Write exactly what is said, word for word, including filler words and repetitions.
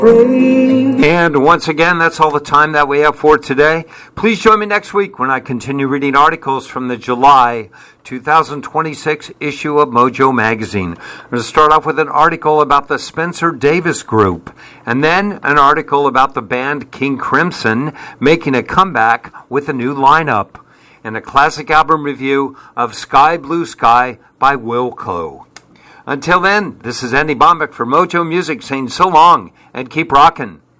And once again, that's all the time that we have for today. Please join me next week when I continue reading articles from the July two thousand twenty-six issue of Mojo Magazine. I'm going to start off with an article about the Spencer Davis Group, and then an article about the band King Crimson making a comeback with a new lineup, and a classic album review of Sky Blue Sky by Wilco. Until then, this is Andy Bombeck for Mojo Music saying so long and keep rockin'.